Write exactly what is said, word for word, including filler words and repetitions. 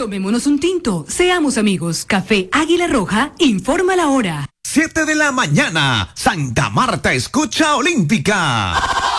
Tomémonos un tinto, seamos amigos. Café Águila Roja, informa la hora. siete de la mañana, Santa Marta escucha Olímpica.